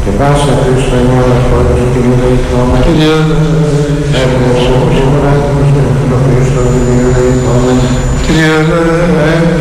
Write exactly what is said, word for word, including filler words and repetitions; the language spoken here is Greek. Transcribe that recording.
και πάσα Χριστό ημών χώρος και μη δεηθόμεν, έβγαινε ο Χριστός και ο Χριστός και μη δεηθόμεν,